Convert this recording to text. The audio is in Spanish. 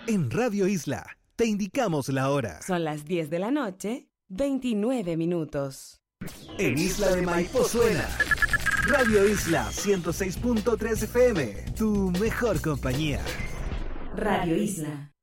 En Radio Isla te indicamos la hora. Son las 10 de la noche, 29 minutos. En Isla de Maipo suena Radio Isla 106.3 FM, tu mejor compañía. Radio Isla.